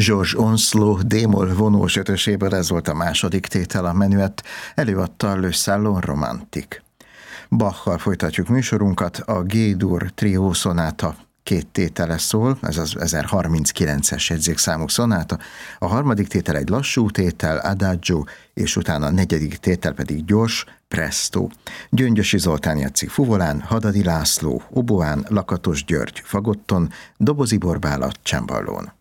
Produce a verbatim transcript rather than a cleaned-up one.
George Onslow D-moll vonós ötöséből ez volt a második tétel, a menüet előadta Le Salon Romantique. Bachal folytatjuk műsorunkat, a G-dur trió szonáta két tétele szól, ez az ezerharminckilences jegyzékszámú szonáta, a harmadik tétel egy lassú tétel, Adagio, és utána a negyedik tétel pedig gyors, Presto. Gyöngyösi Zoltán játszik fuvolán, Hadadi László oboán, Lakatos György fagotton, Dobozi Borbála cemballón.